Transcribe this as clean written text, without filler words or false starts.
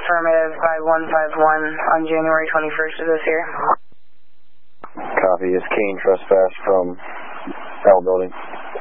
affirmative by 151 on January 21st of this year. Copy. Is Kane trespass from L building?